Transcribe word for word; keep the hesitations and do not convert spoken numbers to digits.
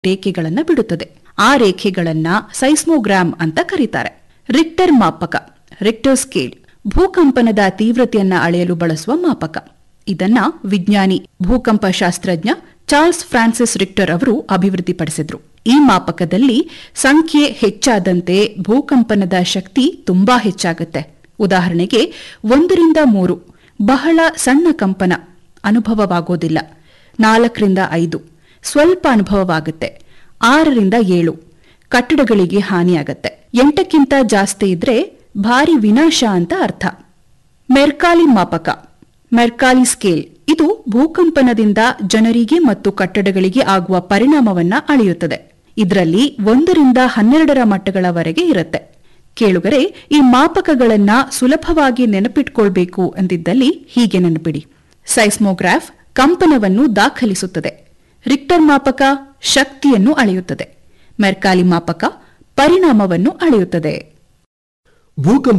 ರೇಖೆಗಳನ್ನು ಬಿಡುತ್ತದೆ. ಆ ರೇಖೆಗಳನ್ನ ಸೈಸ್ಮೋಗ್ರಾಮ್ ಅಂತ ಕರೀತಾರೆ. ರಿಕ್ಟರ್ ಮಾಪಕ, ರಿಕ್ಟರ್ ಸ್ಕೇಲ್, ಭೂಕಂಪನದ ತೀವ್ರತೆಯನ್ನ ಅಳೆಯಲು ಬಳಸುವ ಮಾಪಕ. ಇದನ್ನ ವಿಜ್ಞಾನಿ ಭೂಕಂಪ ಶಾಸ್ತ್ರಜ್ಞ ಚಾರ್ಲ್ಸ್ ಫ್ರಾನ್ಸಿಸ್ ರಿಕ್ಟರ್ ಅವರು ಅಭಿವೃದ್ಧಿಪಡಿಸಿದ್ರು. ಈ ಮಾಪಕದಲ್ಲಿ ಸಂಖ್ಯೆ ಹೆಚ್ಚಾದಂತೆ ಭೂಕಂಪನದ ಶಕ್ತಿ ತುಂಬಾ ಹೆಚ್ಚಾಗುತ್ತೆ. ಉದಾಹರಣೆಗೆ ಒಂದರಿಂದ ಮೂರು ಬಹಳ ಸಣ್ಣ ಕಂಪನ ಅನುಭವವಾಗೋದಿಲ್ಲ, ನಾಲ್ಕರಿಂದ ಐದು ಸ್ವಲ್ಪ ಅನುಭವವಾಗುತ್ತೆ, ಆರರಿಂದ ಏಳು ಕಟ್ಟಡಗಳಿಗೆ ಹಾನಿಯಾಗತ್ತೆ, ಎಂಟಕ್ಕಿಂತ ಜಾಸ್ತಿ ಇದ್ರೆ ಭಾರಿ ವಿನಾಶ ಅಂತ ಅರ್ಥ. ಮೆರ್ಕಾಲಿ ಮಾಪಕ, ಮೆರ್ಕಾಲಿ ಸ್ಕೇಲ್, ಇದು ಭೂಕಂಪನದಿಂದ ಜನರಿಗೆ ಮತ್ತು ಕಟ್ಟಡಗಳಿಗೆ ಆಗುವ ಪರಿಣಾಮವನ್ನ ಅಳೆಯುತ್ತದೆ. ಇದರಲ್ಲಿ ಒಂದರಿಂದ ಹನ್ನೆರಡರ ಮಟ್ಟಗಳವರೆಗೆ ಇರುತ್ತೆ. ಕೇಳುಗರೆ, ಈ ಮಾಪಕಗಳನ್ನ ಸುಲಭವಾಗಿ ನೆನಪಿಟ್ಕೊಳ್ಬೇಕು ಅಂದಿದ್ದಲ್ಲಿ ಹೀಗೆ ನೆನಪಿಡಿ. ಸೈಸ್ಮೋಗ್ರಾಫ್ ಕಂಪನವನ್ನು ದಾಖಲಿಸುತ್ತದೆ. ರಿಕ್ಟರ್ ಮಾಪಕ ಶಕ್ತಿಯನ್ನು ಅಳೆಯುತ್ತದೆ. ಮೆರ್ಕಾಲಿ ಮಾಪಕ ಪರಿಣಾಮವನ್ನು ಅಳೆಯುತ್ತದೆ. ಭೂಕಂಪ